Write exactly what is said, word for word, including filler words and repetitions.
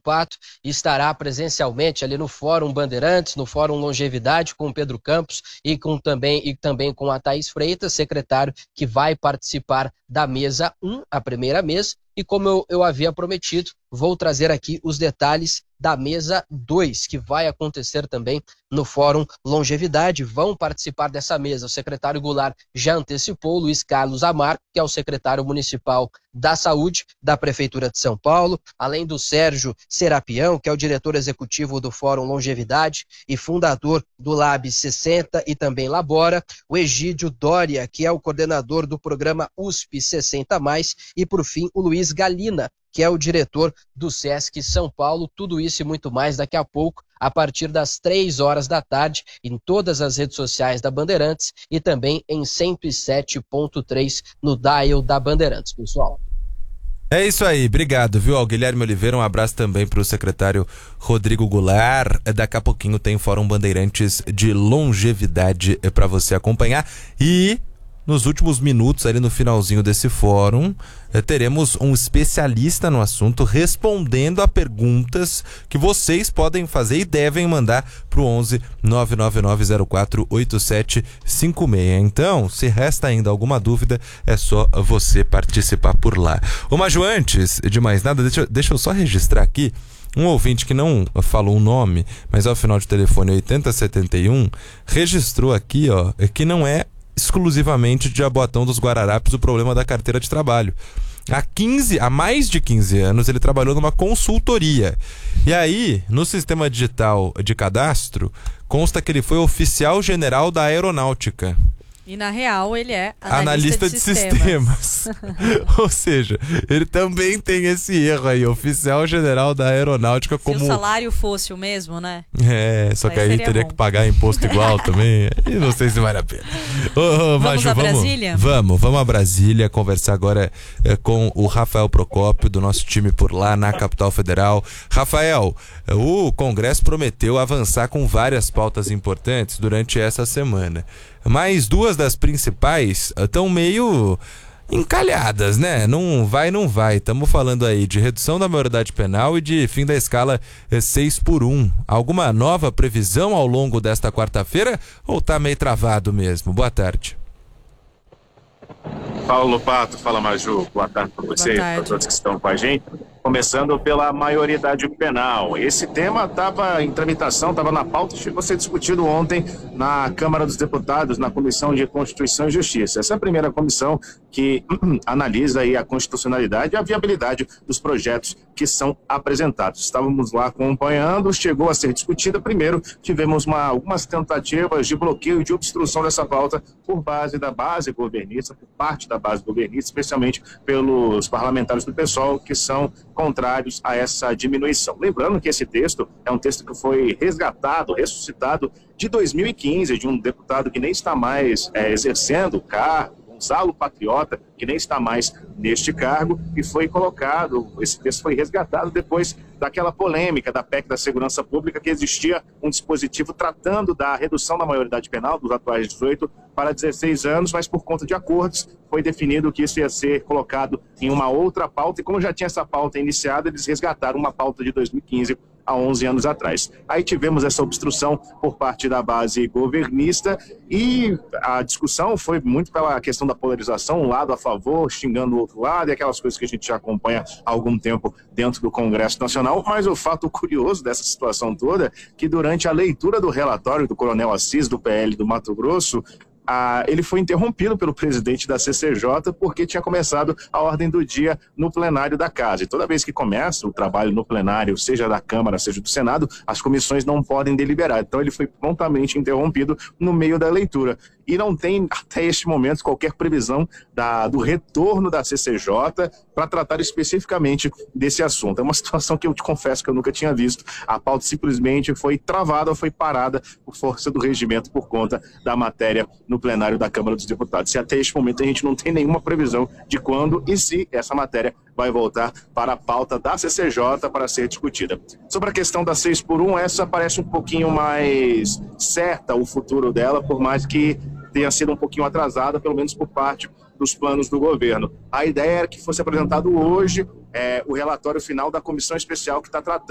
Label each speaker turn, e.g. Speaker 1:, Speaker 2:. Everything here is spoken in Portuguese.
Speaker 1: Pato estará presencialmente ali no Fórum Bandeirantes, no Fórum Longevidade, com o Pedro Campos e, com também, e também com a Thaís Freitas, secretário que vai participar da mesa um, a primeira mesa, e como eu, eu havia prometido, vou trazer aqui os detalhes da mesa dois, que vai acontecer também no Fórum Longevidade. Vão participar dessa mesa o secretário Goulart já antecipou, Luiz Carlos Amar, que é o secretário municipal da Saúde da Prefeitura de São Paulo, além do Sérgio Serapião, que é o diretor executivo do Fórum Longevidade e fundador do Lab sessenta e também Labora, o Egídio Dória, que é o coordenador do programa U S P sessenta mais, e por fim o Luiz Galina, que é o diretor do Sesc São Paulo. Tudo isso e muito mais daqui a pouco, a partir das três horas da tarde, em todas as redes sociais da Bandeirantes e também em cento e sete ponto três no dial da Bandeirantes, pessoal.
Speaker 2: É isso aí, obrigado, viu, ao Guilherme Oliveira, um abraço também para o secretário Rodrigo Goulart. Daqui a pouquinho tem Fórum Bandeirantes de Longevidade para você acompanhar. E nos últimos minutos, ali no finalzinho desse fórum, teremos um especialista no assunto respondendo a perguntas que vocês podem fazer e devem mandar para o onze nove nove nove zero quatro oito sete cinco seis. Então, se resta ainda alguma dúvida, é só você participar por lá. Ô Maju, antes de mais nada, deixa, deixa eu só registrar aqui um ouvinte que não falou o nome, mas ao final de telefone oitenta setenta e um, registrou aqui, ó, que não é exclusivamente de Jaboatão dos Guararapes o problema da carteira de trabalho. Há quinze, há mais de quinze anos ele trabalhou numa consultoria. E aí, no sistema digital de cadastro, consta que ele foi oficial general da aeronáutica.
Speaker 3: E na real ele é analista,
Speaker 2: analista de,
Speaker 3: de
Speaker 2: sistemas,
Speaker 3: sistemas.
Speaker 2: Ou seja, ele também tem esse erro aí, oficial general da aeronáutica.
Speaker 3: Se
Speaker 2: como
Speaker 3: o salário fosse o mesmo, né?
Speaker 2: É, só que aí, aí teria bom. que pagar imposto igual também. E não sei se vale a pena. Ô, ô,
Speaker 3: vamos
Speaker 2: Maju,
Speaker 3: a
Speaker 2: vamos,
Speaker 3: Brasília?
Speaker 2: Vamos, vamos a Brasília conversar agora é, com o Rafael Procópio, do nosso time por lá na capital federal. Rafael, o Congresso prometeu avançar com várias pautas importantes durante essa semana, mas duas das principais estão meio encalhadas, né? Não vai, não vai. Estamos falando aí de redução da maioridade penal e de fim da escala seis por um. Alguma nova previsão ao longo desta quarta-feira ou tá meio travado mesmo? Boa tarde.
Speaker 4: Fala, Lopato. Fala, Maju. Boa tarde para vocês, para todos que estão com a gente. Começando pela maioridade penal. Esse tema estava em tramitação, estava na pauta, chegou a ser discutido ontem na Câmara dos Deputados, na Comissão de Constituição e Justiça. Essa é a primeira comissão que analisa aí a constitucionalidade e a viabilidade dos projetos que são apresentados. Estávamos lá acompanhando, chegou a ser discutida. Primeiro, tivemos uma, algumas tentativas de bloqueio e de obstrução dessa pauta por base da base governista, por parte da base governista, especialmente pelos parlamentares do PSOL, que são contrários a essa diminuição. Lembrando que esse texto é um texto que foi resgatado, ressuscitado de dois mil e quinze, de um deputado que nem está mais é, exercendo o cargo, Gonzalo Patriota, que nem está mais neste cargo, e foi colocado, esse texto foi resgatado depois daquela polêmica da P E C da Segurança Pública, que existia um dispositivo tratando da redução da maioridade penal dos atuais dezoito para dezesseis anos, mas por conta de acordos foi definido que isso ia ser colocado em uma outra pauta, e como já tinha essa pauta iniciada, eles resgataram uma pauta de dois mil e quinze, há onze anos atrás. Aí tivemos essa obstrução por parte da base governista e a discussão foi muito pela questão da polarização, um lado a favor, xingando o outro lado, e aquelas coisas que a gente já acompanha há algum tempo dentro do Congresso Nacional. Mas o fato curioso dessa situação toda é que durante a leitura do relatório do Coronel Assis, do P L do Mato Grosso, Ah, ele foi interrompido pelo presidente da C C J porque tinha começado a ordem do dia no plenário da Casa. E toda vez que começa o trabalho no plenário, seja da Câmara, seja do Senado, as comissões não podem deliberar. Então ele foi prontamente interrompido no meio da leitura. E não tem, até este momento, qualquer previsão da, do retorno da C C J para tratar especificamente desse assunto. É uma situação que eu te confesso que eu nunca tinha visto. A pauta simplesmente foi travada, foi parada por força do regimento por conta da matéria no plenário da Câmara dos Deputados. E até este momento a gente não tem nenhuma previsão de quando e se essa matéria vai voltar para a pauta da C C J para ser discutida. Sobre a questão da seis por um, essa parece um pouquinho mais certa o futuro dela, por mais que tenha sido um pouquinho atrasada, pelo menos por parte dos planos do governo. A ideia era que fosse apresentado hoje é, o relatório final da comissão especial que está tratando